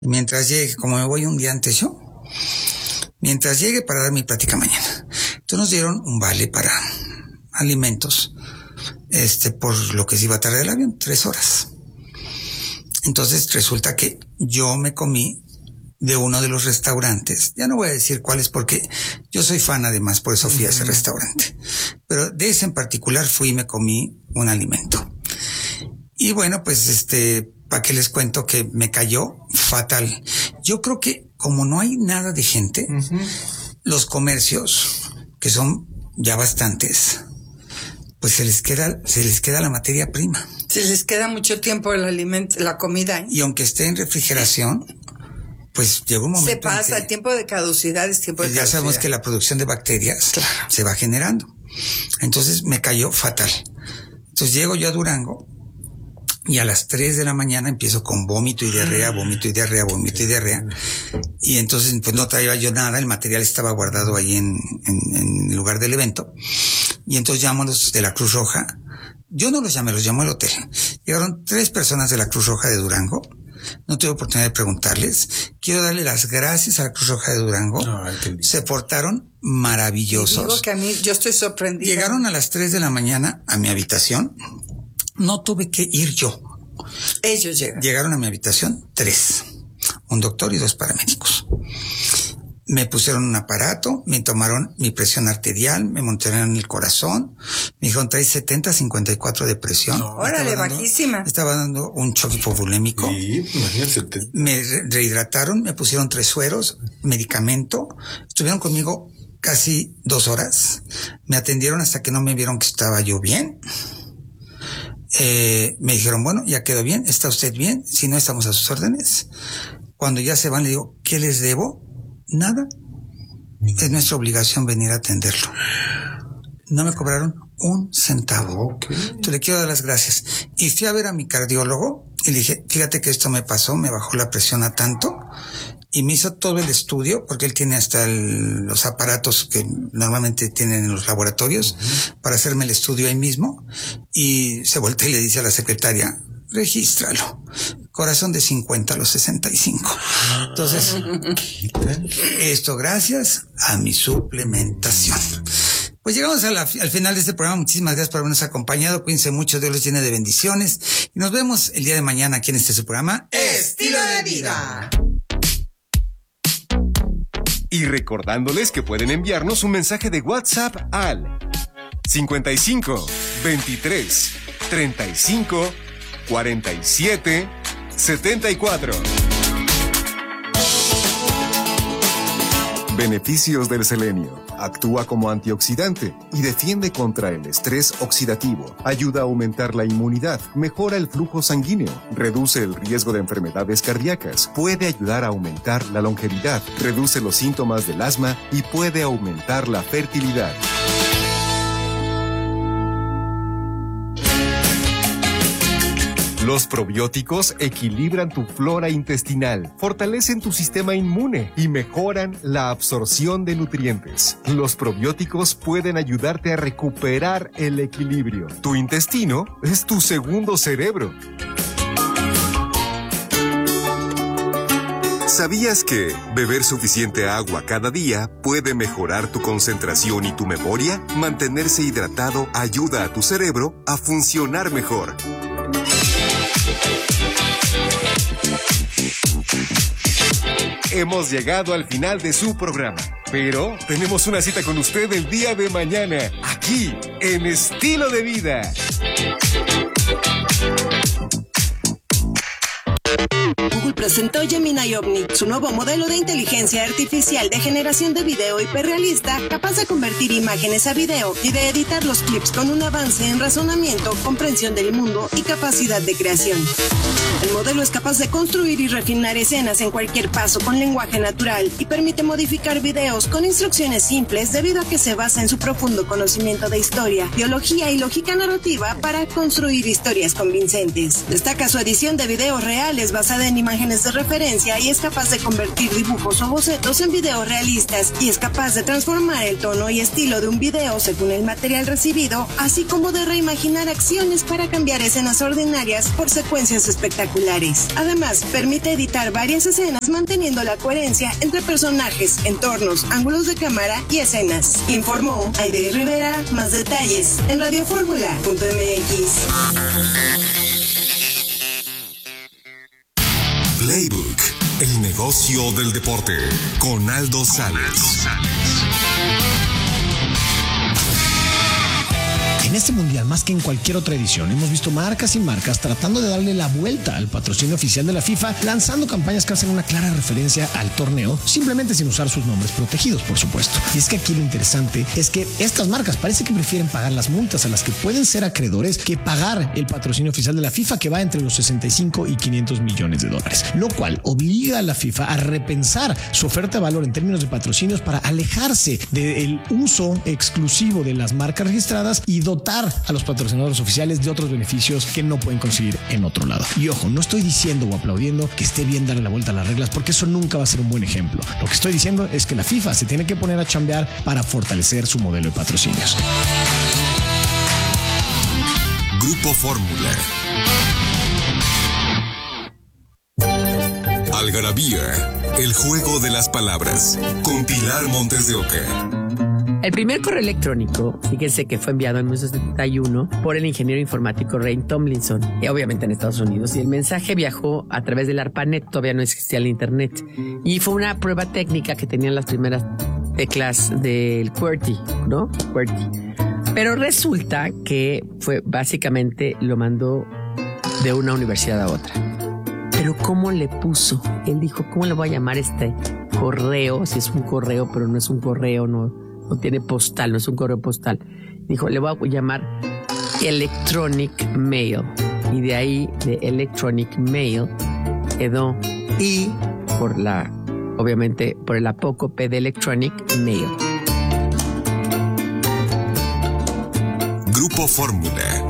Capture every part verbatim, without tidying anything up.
Mientras llegue, como me voy un día antes yo, mientras llegue para dar mi plática mañana. Entonces nos dieron un vale para alimentos, este, por lo que se iba a tardar el avión, tres horas. Entonces resulta que yo me comí de uno de los restaurantes. Ya no voy a decir cuál es porque yo soy fan además, por eso fui a ese restaurante. Pero de ese en particular fui y me comí un alimento. Y bueno, pues este, ¿para qué les cuento que me cayó fatal? Yo creo que como no hay nada de gente, uh-huh. los comercios, que son ya bastantes, pues se les queda, se les queda la materia prima. Se les queda mucho tiempo el alimento, la comida, ¿eh? Y aunque esté en refrigeración, pues llegó un momento. Se pasa, el tiempo de caducidad es tiempo de ya caducidad. sabemos que la producción de bacterias claro. se va generando. Entonces me cayó fatal. Entonces llego yo a Durango y a las tres de la mañana empiezo con vómito y diarrea, vómito y diarrea, vómito y diarrea. Y entonces pues no traía yo nada, el material estaba guardado ahí en, en, en el lugar del evento. Y entonces llamo a los de la Cruz Roja. Yo no los llamé, los llamó el hotel. Llegaron tres personas de la Cruz Roja de Durango. No tuve oportunidad de preguntarles. Quiero darle las gracias a la Cruz Roja de Durango. Ay, se portaron maravillosos. Digo que a mí, yo estoy sorprendida. Llegaron a las tres de la mañana a mi habitación. No tuve que ir yo. Ellos llegaron. Llegaron a mi habitación tres. Un doctor y dos paramédicos. Me pusieron un aparato, me tomaron mi presión arterial, me montaron el corazón, me dijeron trae setenta cincuenta y cuatro de presión. No, órale, dando, bajísima. Me estaba dando un choque hipovolémico. Sí, imagínate. Me re- rehidrataron, me pusieron tres sueros, medicamento. Estuvieron conmigo casi dos horas. Me atendieron hasta que no me vieron que estaba yo bien. Eh, me dijeron, bueno, ya quedó bien, ¿está usted bien? Si no, estamos a sus órdenes. Cuando ya se van, le digo, ¿qué les debo? Nada. Es nuestra obligación venir a atenderlo. No me cobraron un centavo. Okay. Entonces le quiero dar las gracias. Y fui a ver a mi cardiólogo y le dije, fíjate que esto me pasó, me bajó la presión a tanto. Y me hizo todo el estudio, porque él tiene hasta el, los aparatos que normalmente tienen en los laboratorios, uh-huh. para hacerme el estudio ahí mismo. Y se voltea y le dice a la secretaria, regístralo. Corazón de cincuenta a los sesenta y cinco. Entonces, esto gracias a mi suplementación. Pues llegamos a la, al final de este programa. Muchísimas gracias por habernos acompañado. Cuídense mucho, Dios los llene de bendiciones. Y nos vemos el día de mañana aquí en este su programa, Estilo de Vida. Y recordándoles que pueden enviarnos un mensaje de WhatsApp al cincuenta y cinco, veintitrés, treinta y cinco, cuarenta y siete, setenta y cuatro. Beneficios del selenio. Actúa como antioxidante y defiende contra el estrés oxidativo. Ayuda a aumentar la inmunidad, mejora el flujo sanguíneo, reduce el riesgo de enfermedades cardíacas, puede ayudar a aumentar la longevidad, reduce los síntomas del asma y puede aumentar la fertilidad. Los probióticos equilibran tu flora intestinal, fortalecen tu sistema inmune y mejoran la absorción de nutrientes. Los probióticos pueden ayudarte a recuperar el equilibrio. Tu intestino es tu segundo cerebro. ¿Sabías que beber suficiente agua cada día puede mejorar tu concentración y tu memoria? Mantenerse hidratado ayuda a tu cerebro a funcionar mejor. Hemos llegado al final de su programa, pero tenemos una cita con usted el día de mañana, aquí en Estilo de Vida. Google presentó Gemini Omni, su nuevo modelo de inteligencia artificial de generación de video hiperrealista, capaz de convertir imágenes a video y de editar los clips con un avance en razonamiento, comprensión del mundo y capacidad de creación. El modelo es capaz de construir y refinar escenas en cualquier paso con lenguaje natural y permite modificar videos con instrucciones simples debido a que se basa en su profundo conocimiento de historia, biología y lógica narrativa para construir historias convincentes. Destaca su edición de videos reales basada en imágenes imágenes de referencia y es capaz de convertir dibujos o bocetos en videos realistas y es capaz de transformar el tono y estilo de un video según el material recibido, así como de reimaginar acciones para cambiar escenas ordinarias por secuencias espectaculares. Además, permite editar varias escenas manteniendo la coherencia entre personajes, entornos, ángulos de cámara y escenas. Informó Aide Rivera. Más detalles en radio fórmula punto m x. Playbook, el negocio del deporte, con Aldo Sales. En este mundial, más que en cualquier otra edición, hemos visto marcas y marcas tratando de darle la vuelta al patrocinio oficial de la FIFA, lanzando campañas que hacen una clara referencia al torneo, simplemente sin usar sus nombres protegidos, por supuesto. Y es que aquí lo interesante es que estas marcas parece que prefieren pagar las multas a las que pueden ser acreedores que pagar el patrocinio oficial de la FIFA, que va entre los sesenta y cinco y quinientos millones de dólares, lo cual obliga a la FIFA a repensar su oferta de valor en términos de patrocinios para alejarse del uso exclusivo de las marcas registradas y dotar a los patrocinadores oficiales de otros beneficios que no pueden conseguir en otro lado. Y ojo, no estoy diciendo o aplaudiendo que esté bien darle la vuelta a las reglas, porque eso nunca va a ser un buen ejemplo. Lo que estoy diciendo es que la FIFA se tiene que poner a chambear para fortalecer su modelo de patrocinios. Grupo Fórmula. Algarabía, el juego de las palabras, con Pilar Montes de Oca. El primer correo electrónico, fíjense que fue enviado en mil novecientos setenta y uno por el ingeniero informático Ray Tomlinson, y obviamente en Estados Unidos, y el mensaje viajó a través del ARPANET, todavía no existía el internet, y fue una prueba técnica que tenían las primeras teclas del QWERTY, ¿no? QWERTY. Pero resulta que fue básicamente lo mandó de una universidad a otra. Pero ¿cómo le puso? Él dijo, ¿cómo le voy a llamar este correo? Si es un correo, pero no es un correo, no... no tiene postal, no es un correo postal. Dijo, le voy a llamar Electronic Mail. Y de ahí, de Electronic Mail, quedó I por la, obviamente, por el apócope de Electronic Mail. Grupo Fórmula.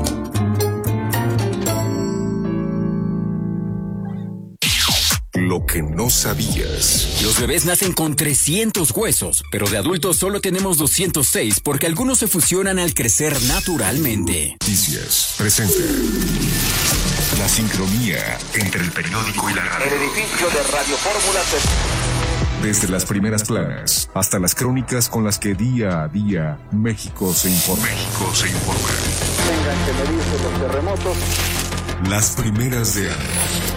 Lo que no sabías. Los bebés nacen con trescientos huesos, pero de adultos solo tenemos doscientos seis porque algunos se fusionan al crecer naturalmente. Noticias presenta la sincronía entre el periódico y la radio. El edificio de Radio Fórmula se... Desde las primeras planas hasta las crónicas con las que día a día México se informa. México se informa. Tengan que medirse los terremotos. Las primeras de año.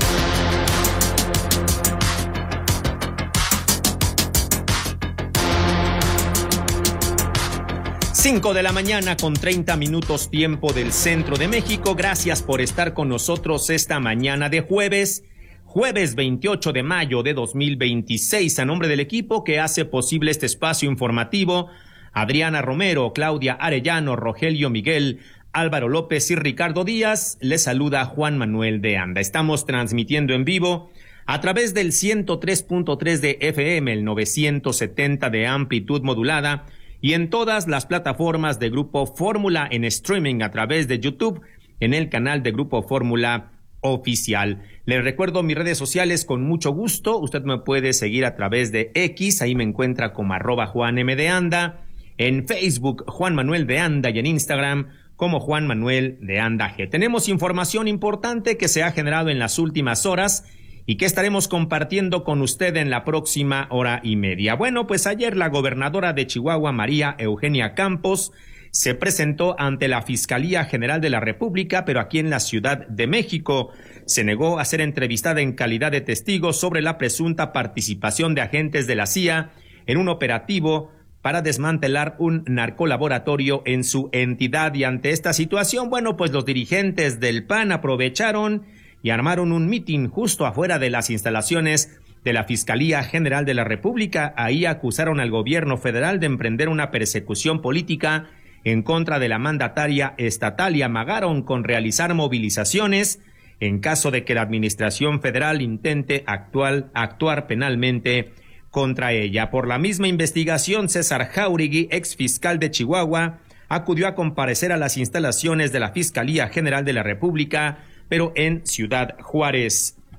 cinco de la mañana con treinta minutos tiempo del centro de México. Gracias por estar con nosotros esta mañana de jueves, jueves veintiocho de mayo de dos mil veintiséis. A nombre del equipo que hace posible este espacio informativo, Adriana Romero, Claudia Arellano, Rogelio Miguel, Álvaro López y Ricardo Díaz, les saluda Juan Manuel de Anda. Estamos transmitiendo en vivo a través del ciento tres punto tres de F M, el novecientos setenta de amplitud modulada, y en todas las plataformas de Grupo Fórmula en streaming a través de YouTube, en el canal de Grupo Fórmula Oficial. Les recuerdo mis redes sociales con mucho gusto. Usted me puede seguir a través de X, ahí me encuentra como arroba Juan M de Anda, en Facebook Juan Manuel de Anda y en Instagram como Juan Manuel de Anda G. Tenemos información importante que se ha generado en las últimas horas y que estaremos compartiendo con usted en la próxima hora y media. Bueno, pues ayer la gobernadora de Chihuahua, María Eugenia Campos, se presentó ante la Fiscalía General de la República, pero aquí en la Ciudad de México. Se negó a ser entrevistada en calidad de testigo sobre la presunta participación de agentes de la C I A en un operativo para desmantelar un narcolaboratorio en su entidad. Y ante esta situación, bueno, pues los dirigentes del P A N aprovecharon y armaron un mitin justo afuera de las instalaciones de la Fiscalía General de la República. Ahí acusaron al gobierno federal de emprender una persecución política en contra de la mandataria estatal y amagaron con realizar movilizaciones en caso de que la administración federal intente actuar, actuar penalmente contra ella. Por la misma investigación, César Jáuregui, ex fiscal de Chihuahua, acudió a comparecer a las instalaciones de la Fiscalía General de la República, pero en Ciudad Juárez.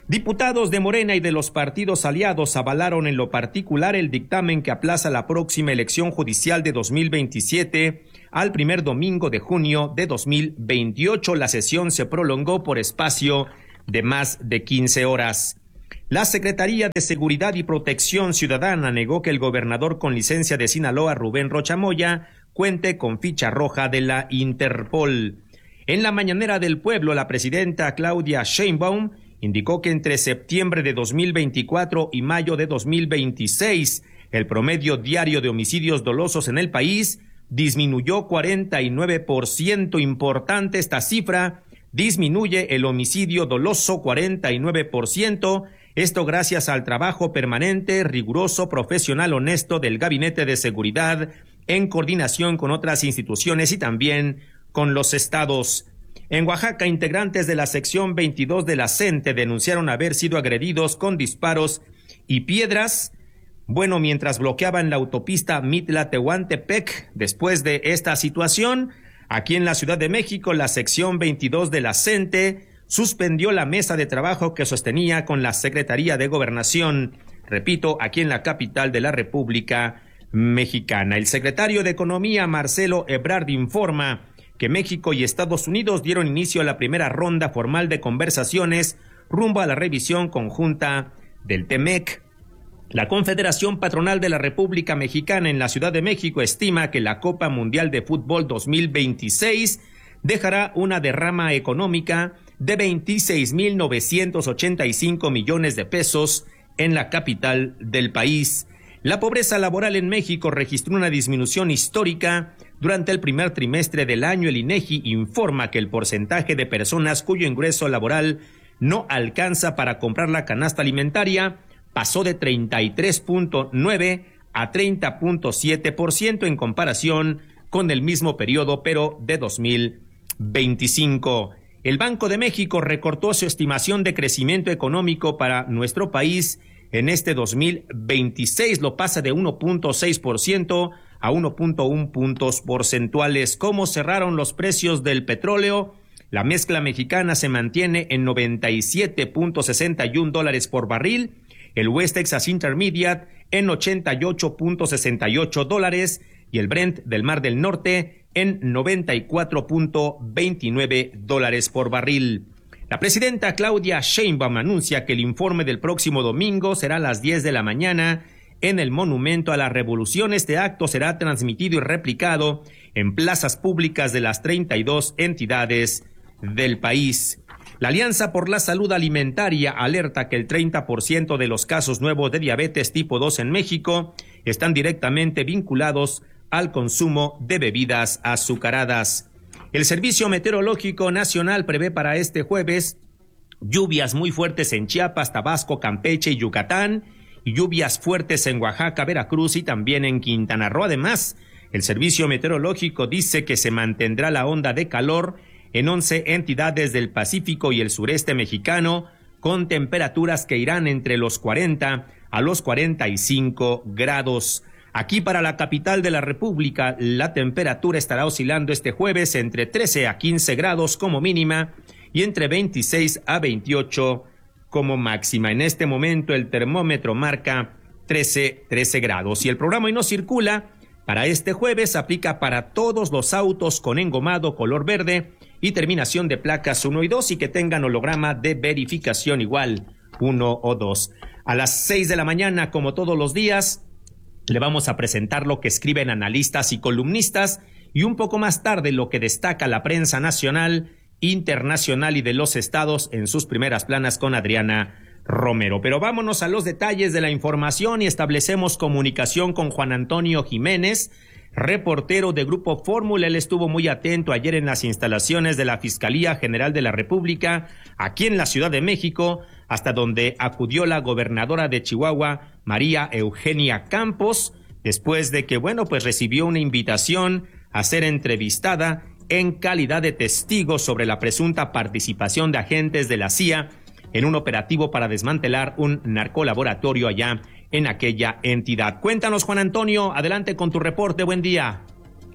Diputados de Morena y de los partidos aliados avalaron en lo particular el dictamen que aplaza la próxima elección judicial de dos mil veintisiete al primer domingo de junio de dos mil veintiocho. La sesión se prolongó por espacio de más de quince horas. La Secretaría de Seguridad y Protección Ciudadana negó que el gobernador con licencia de Sinaloa, Rubén Rocha Moya, cuente con ficha roja de la Interpol. En la mañanera del pueblo, la presidenta Claudia Sheinbaum indicó que entre septiembre de dos mil veinticuatro y mayo de dos mil veintiséis, el promedio diario de homicidios dolosos en el país disminuyó cuarenta y nueve por ciento. Importante esta cifra, disminuye el homicidio doloso cuarenta y nueve por ciento. Esto gracias al trabajo permanente, riguroso, profesional, honesto del Gabinete de Seguridad en coordinación con otras instituciones y también con los estados. En Oaxaca, integrantes de la sección veintidós de la CENTE denunciaron haber sido agredidos con disparos y piedras, bueno, mientras bloqueaban la autopista Mitla-Tehuantepec. Después de esta situación, aquí en la Ciudad de México, la sección veintidós de la CENTE suspendió la mesa de trabajo que sostenía con la Secretaría de Gobernación, repito, aquí en la capital de la República Mexicana. El secretario de Economía, Marcelo Ebrard, informa que México y Estados Unidos dieron inicio a la primera ronda formal de conversaciones rumbo a la revisión conjunta del TEMEC. La Confederación Patronal de la República Mexicana en la Ciudad de México estima que la Copa Mundial de Fútbol dos mil veintiséis dejará una derrama económica de veintiséis mil novecientos ochenta y cinco millones de pesos en la capital del país. La pobreza laboral en México registró una disminución histórica durante el primer trimestre del año. El INEGI informa que el porcentaje de personas cuyo ingreso laboral no alcanza para comprar la canasta alimentaria pasó de treinta y tres punto nueve a treinta punto siete por ciento en comparación con el mismo periodo, pero de dos mil veinticinco. El Banco de México recortó su estimación de crecimiento económico para nuestro país en este dos mil veintiséis, lo pasa de uno punto seis por ciento a uno punto uno puntos porcentuales. ¿Cómo cerraron los precios del petróleo? La mezcla mexicana se mantiene en noventa y siete punto sesenta y uno dólares por barril, el West Texas Intermediate en ochenta y ocho punto sesenta y ocho dólares y el Brent del Mar del Norte en noventa y cuatro punto veintinueve dólares por barril. La presidenta Claudia Sheinbaum anuncia que el informe del próximo domingo será a las diez de la mañana en el Monumento a la Revolución. Este acto será transmitido y replicado en plazas públicas de las treinta y dos entidades del país. La Alianza por la Salud Alimentaria alerta que el treinta por ciento de los casos nuevos de diabetes tipo dos en México están directamente vinculados al consumo de bebidas azucaradas. El Servicio Meteorológico Nacional prevé para este jueves lluvias muy fuertes en Chiapas, Tabasco, Campeche y Yucatán, y lluvias fuertes en Oaxaca, Veracruz y también en Quintana Roo. Además, el Servicio Meteorológico dice que se mantendrá la onda de calor en once entidades del Pacífico y el sureste mexicano, con temperaturas que irán entre los cuarenta a los cuarenta y cinco grados. Aquí para la capital de la República, la temperatura estará oscilando este jueves entre trece a quince grados como mínima y entre veintiséis a veintiocho como máxima. En este momento el termómetro marca trece, trece grados. Y el programa Hoy No Circula para este jueves aplica para todos los autos con engomado color verde y terminación de placas uno y dos y que tengan holograma de verificación igual uno o dos. A las seis de la mañana, como todos los días, le vamos a presentar lo que escriben analistas y columnistas y un poco más tarde lo que destaca la prensa nacional, internacional y de los estados en sus primeras planas con Adriana Romero. Pero vámonos a los detalles de la información y establecemos comunicación con Juan Antonio Jiménez, reportero de Grupo Fórmula. Él estuvo muy atento ayer en las instalaciones de la Fiscalía General de la República, aquí en la Ciudad de México, hasta donde acudió la gobernadora de Chihuahua, María Eugenia Campos, después de que, bueno, pues recibió una invitación a ser entrevistada en calidad de testigo sobre la presunta participación de agentes de la C I A en un operativo para desmantelar un narcolaboratorio allá en aquella entidad. Cuéntanos, Juan Antonio, adelante con tu reporte, buen día.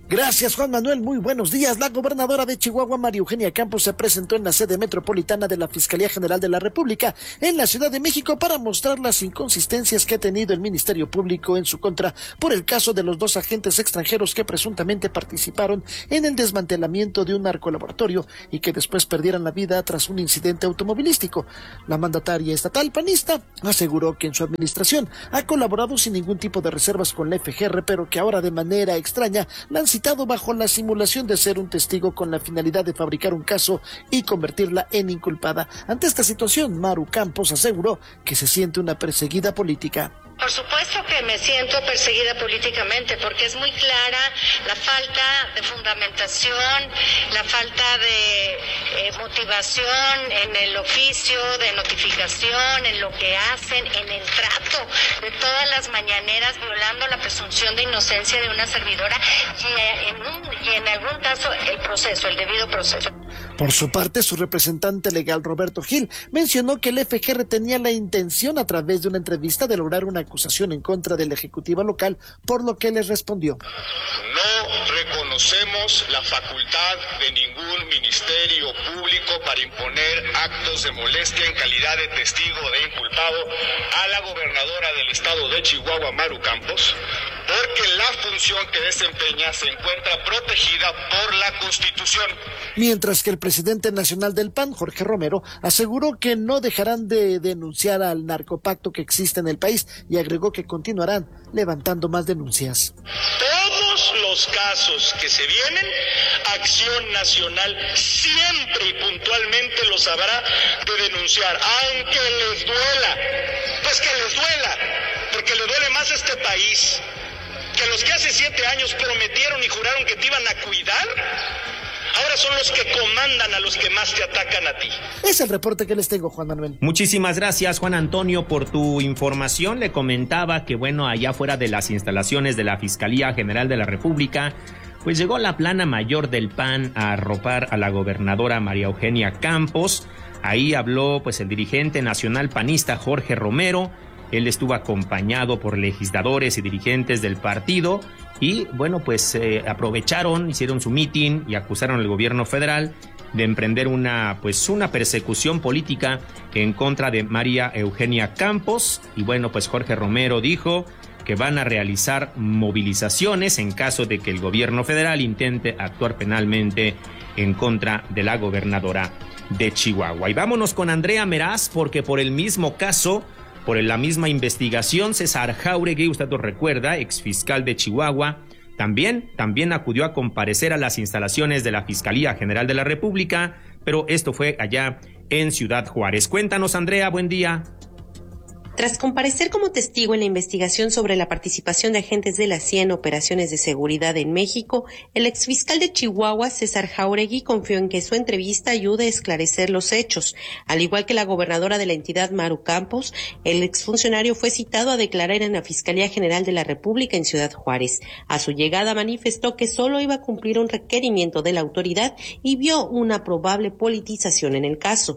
Gracias, Juan Manuel. Muy buenos días. La gobernadora de Chihuahua, María Eugenia Campos, se presentó en la sede metropolitana de la Fiscalía General de la República en la Ciudad de México para mostrar las inconsistencias que ha tenido el Ministerio Público en su contra por el caso de los dos agentes extranjeros que presuntamente participaron en el desmantelamiento de un narcolaboratorio y que después perdieran la vida tras un incidente automovilístico. La mandataria estatal panista aseguró que en su administración ha colaborado sin ningún tipo de reservas con la F G R, pero que ahora de manera extraña la han citado bajo la simulación de ser un testigo con la finalidad de fabricar un caso y convertirla en inculpada. Ante esta situación, Maru Campos aseguró que se siente una perseguida política. Por supuesto que me siento perseguida políticamente porque es muy clara la falta de fundamentación, la falta de eh, motivación en el oficio de notificación, en lo que hacen, en el trato de todas las mañaneras, violando la presunción de inocencia de una servidora y en, un, y en algún caso el proceso, el debido proceso. Por su parte, su representante legal, Roberto Gil, mencionó que el F G R tenía la intención a través de una entrevista de lograr una acusación en contra de la ejecutiva local, por lo que les respondió. No reconocemos la facultad de ningún ministerio público para imponer actos de molestia en calidad de testigo o de inculpado a la gobernadora del estado de Chihuahua, Maru Campos, porque la función que desempeña se encuentra protegida por la Constitución. Mientras que el presidente nacional del P A N, Jorge Romero, aseguró que no dejarán de denunciar al narcopacto que existe en el país y agregó que continuarán levantando más denuncias. Todos los casos que se vienen, Acción Nacional siempre y puntualmente los habrá de denunciar, aunque les duela, pues que les duela, porque le duele más a este país que los que hace siete años prometieron y juraron que te iban a cuidar, ahora son los que comandan a los que más te atacan a ti. Es el reporte que les tengo, Juan Manuel. Muchísimas gracias, Juan Antonio, por tu información. Le comentaba que, bueno, allá fuera de las instalaciones de la Fiscalía General de la República, pues llegó la plana mayor del P A N a arropar a la gobernadora María Eugenia Campos. Ahí habló, pues, el dirigente nacional panista Jorge Romero. Él estuvo acompañado por legisladores y dirigentes del partido y, bueno, pues eh, aprovecharon, hicieron su mitin y acusaron al gobierno federal de emprender una, pues, una persecución política en contra de María Eugenia Campos. Y, bueno, pues Jorge Romero dijo que van a realizar movilizaciones en caso de que el gobierno federal intente actuar penalmente en contra de la gobernadora de Chihuahua. Y vámonos con Andrea Meraz, porque por el mismo caso, por la misma investigación, César Jáuregui, usted lo recuerda, exfiscal de Chihuahua, también, también acudió a comparecer a las instalaciones de la Fiscalía General de la República, pero esto fue allá en Ciudad Juárez. Cuéntanos, Andrea, buen día. Tras comparecer como testigo en la investigación sobre la participación de agentes de la C I E en operaciones de seguridad en México, el exfiscal de Chihuahua, César Jáuregui, confió en que su entrevista ayude a esclarecer los hechos. Al igual que la gobernadora de la entidad, Maru Campos, el exfuncionario fue citado a declarar en la Fiscalía General de la República en Ciudad Juárez. A su llegada manifestó que solo iba a cumplir un requerimiento de la autoridad y vio una probable politización en el caso.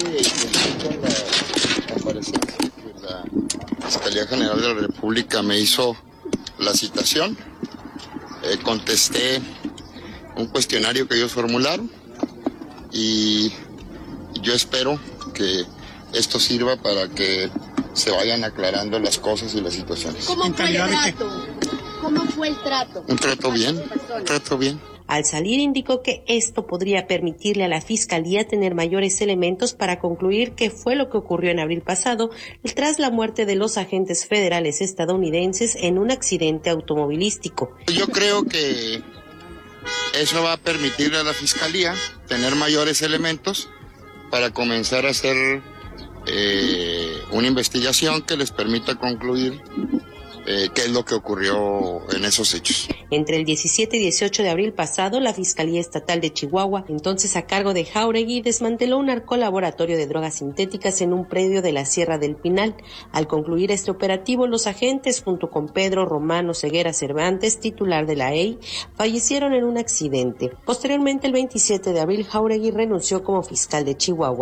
La Fiscalía General de la República me hizo la citación, eh, contesté un cuestionario que ellos formularon y yo espero que esto sirva para que se vayan aclarando las cosas y las situaciones. ¿Cómo fue el trato? ¿Cómo fue el trato? Un trato bien, un trato bien. Al salir indicó que esto podría permitirle a la Fiscalía tener mayores elementos para concluir qué fue lo que ocurrió en abril pasado tras la muerte de los agentes federales estadounidenses en un accidente automovilístico. Yo creo que eso va a permitirle a la Fiscalía tener mayores elementos para comenzar a hacer eh, una investigación que les permita concluir Eh, qué es lo que ocurrió en esos hechos. Entre el diecisiete y dieciocho de abril pasado, la Fiscalía Estatal de Chihuahua, entonces a cargo de Jáuregui, desmanteló un narcolaboratorio de drogas sintéticas en un predio de la Sierra del Pinal. Al concluir este operativo, los agentes, junto con Pedro Romano Ceguera Cervantes, titular de la E I, fallecieron en un accidente. Posteriormente, el veintisiete de abril, Jáuregui renunció como fiscal de Chihuahua.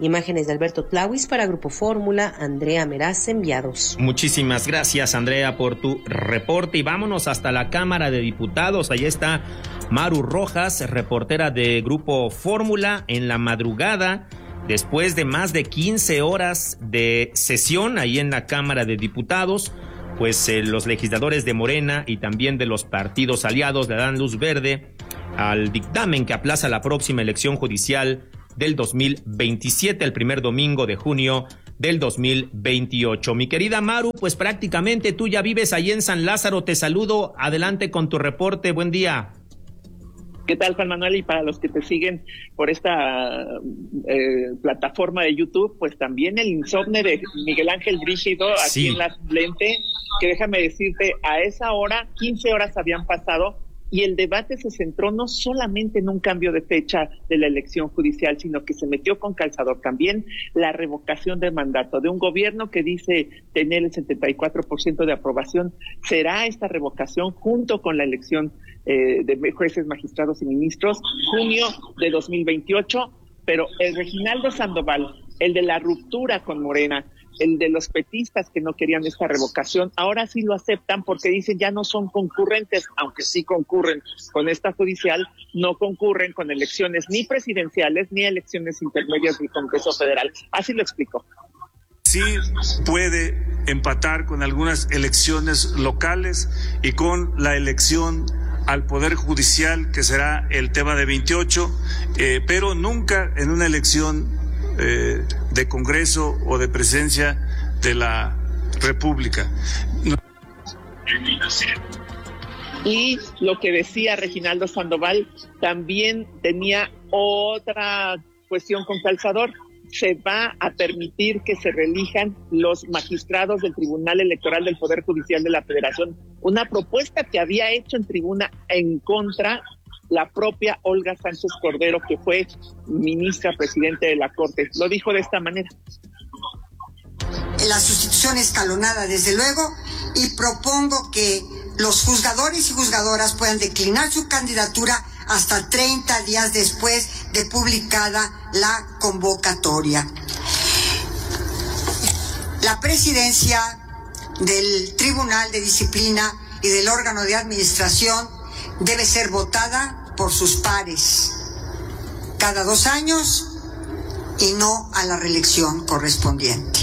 Imágenes de Alberto Tlauis para Grupo Fórmula, Andrea Meraz, enviados. Muchísimas gracias, Andrea, por tu reporte. Y vámonos hasta la Cámara de Diputados. Allí está Maru Rojas, reportera de Grupo Fórmula, en la madrugada, después de más de quince horas de sesión ahí en la Cámara de Diputados. Pues eh, los legisladores de Morena y también de los partidos aliados le dan luz verde al dictamen que aplaza la próxima elección judicial del dos mil veintisiete, el primer domingo de junio del dos mil veintiocho. Mi querida Maru, pues prácticamente tú ya vives ahí en San Lázaro, te saludo, adelante con tu reporte, buen día. ¿Qué tal, Juan Manuel? Y para los que te siguen por esta eh, plataforma de YouTube, pues también el insomnio de Miguel Ángel Brígido aquí sí. En la lente, que déjame decirte, a esa hora, quince horas habían pasado, y el debate se centró no solamente en un cambio de fecha de la elección judicial, sino que se metió con calzador también la revocación de mandato de un gobierno que dice tener el setenta y cuatro por ciento de aprobación. Será esta revocación junto con la elección eh, de jueces, magistrados y ministros, junio de dos mil veintiocho, pero el Reginaldo Sandoval, el de la ruptura con Morena, el de los petistas que no querían esta revocación, ahora sí lo aceptan porque dicen ya no son concurrentes, aunque sí concurren con esta judicial, no concurren con elecciones ni presidenciales ni elecciones intermedias del Congreso Federal. Así lo explico. Sí puede empatar con algunas elecciones locales y con la elección al Poder Judicial, que será el tema de veintiocho, eh, pero nunca en una elección Eh, de Congreso o de presidencia de la República. No. Y lo que decía Reginaldo Sandoval también tenía otra cuestión con calzador. Se va a permitir que se reelijan los magistrados del Tribunal Electoral del Poder Judicial de la Federación, una propuesta que había hecho en tribuna en contra la propia Olga Sánchez Cordero, que fue ministra presidente de la Corte. Lo dijo de esta manera. La sustitución escalonada, desde luego, y propongo que los juzgadores y juzgadoras puedan declinar su candidatura hasta treinta días después de publicada la convocatoria. La presidencia del Tribunal de Disciplina y del órgano de administración debe ser votada por sus pares cada dos años y no a la reelección correspondiente.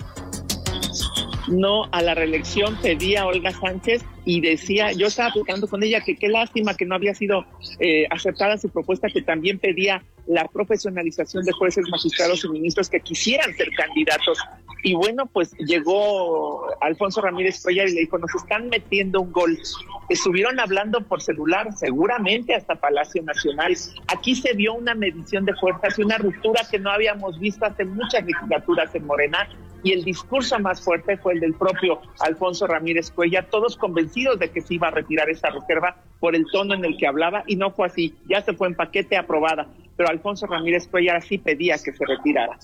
No a la reelección pedía Olga Sánchez y decía, yo estaba platicando con ella que qué lástima que no había sido eh, aceptada su propuesta, que también pedía la profesionalización de jueces, magistrados y ministros que quisieran ser candidatos. Y bueno, pues llegó Alfonso Ramírez Cuellar y le dijo, nos están metiendo un gol. Estuvieron hablando por celular, seguramente hasta Palacio Nacional. Aquí se vio una medición de fuerzas y una ruptura que no habíamos visto hace muchas legislaturas en Morena, y el discurso más fuerte fue el del propio Alfonso Ramírez Cuellar, todos convencidos de que se iba a retirar esa reserva por el tono en el que hablaba, y no fue así, ya se fue en paquete, aprobada, pero Alfonso Ramírez Cuellar sí pedía que se retirara.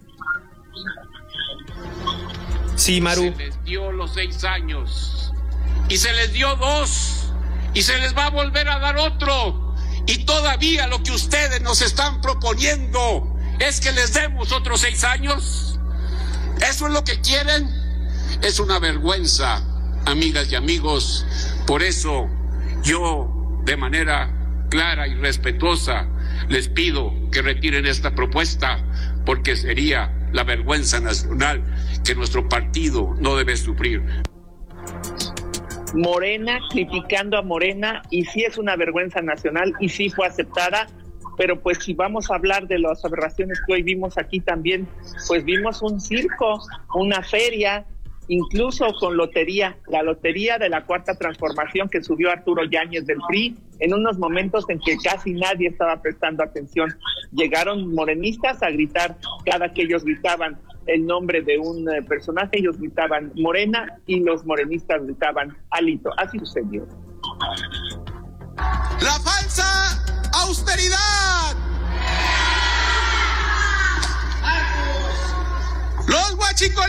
Sí, Maru. Se les dio los seis años, y se les dio dos, y se les va a volver a dar otro, y todavía lo que ustedes nos están proponiendo es que les demos otros seis años. ¿Eso es lo que quieren? Es una vergüenza, amigas y amigos. Por eso yo, de manera clara y respetuosa, les pido que retiren esta propuesta, porque sería la vergüenza nacional que nuestro partido no debe sufrir. Morena criticando a Morena, y sí es una vergüenza nacional, y sí fue aceptada. Pero pues si vamos a hablar de las aberraciones que hoy vimos aquí también, pues vimos un circo, una feria, incluso con lotería, la lotería de la Cuarta Transformación que subió Arturo Yáñez del P R I, en unos momentos en que casi nadie estaba prestando atención. Llegaron morenistas a gritar, cada que ellos gritaban el nombre de un eh, personaje, ellos gritaban Morena, y los morenistas gritaban Alito. Así sucedió. La falsa austeridad, los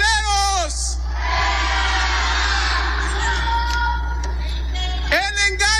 guachicoleros, el engaño